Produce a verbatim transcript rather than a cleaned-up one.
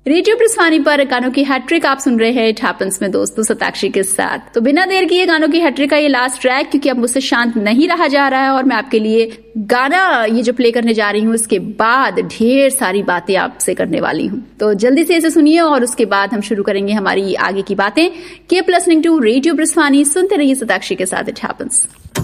Radio प्रस्थानी पर गानों की हैट्रिक आप सुन रहे हैं इट हैपेंस में दोस्तों सताक्षी के साथ। तो बिना देर किए गानों की हैट्रिक का ये लास्ट ट्रैक, क्योंकि अब मुझसे शांत नहीं रहा जा रहा है और मैं आपके लिए गाना ये जो प्ले करने जा रही हूँ उसके बाद ढेर सारी बातें आपसे करने वाली हूँ। तो जल्दी से इसे सुनिए और उसके बाद हम शुरू करेंगे हमारी आगे की बातें। कीप लिसनिंग टू रेडियो प्रस्थानी, सुनते रहिए सताक्षी के साथ इट हैपेंस।